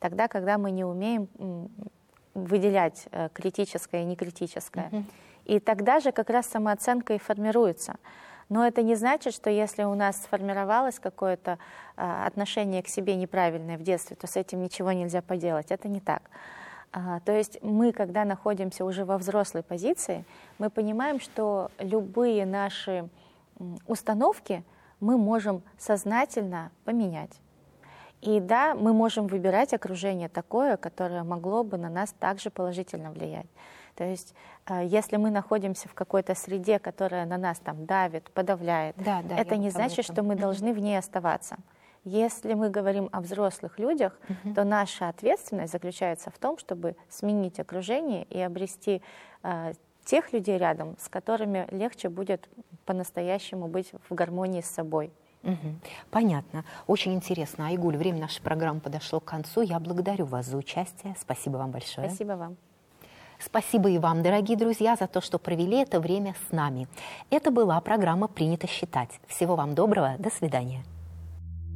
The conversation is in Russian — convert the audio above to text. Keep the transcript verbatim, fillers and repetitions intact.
тогда, когда мы не умеем выделять критическое и некритическое. Mm-hmm. И тогда же как раз самооценка и формируется. Но это не значит, что если у нас сформировалось какое-то а, отношение к себе неправильное в детстве, то с этим ничего нельзя поделать. Это не так. А, то есть мы, когда находимся уже во взрослой позиции, мы понимаем, что любые наши установки мы можем сознательно поменять. И да, мы можем выбирать окружение такое, которое могло бы на нас также положительно влиять. То есть, если мы находимся в какой-то среде, которая на нас там давит, подавляет, да, да, это не значит, что мы должны в ней оставаться. Если мы говорим о взрослых людях, uh-huh. то наша ответственность заключается в том, чтобы сменить окружение и обрести э, тех людей рядом, с которыми легче будет по-настоящему быть в гармонии с собой. Угу. Понятно. Очень интересно. Айгуль, время нашей программы подошло к концу. Я благодарю вас за участие. Спасибо вам большое. Спасибо вам. Спасибо и вам, дорогие друзья, за то, что провели это время с нами. Это была программа «Принято считать». Всего вам доброго. До свидания.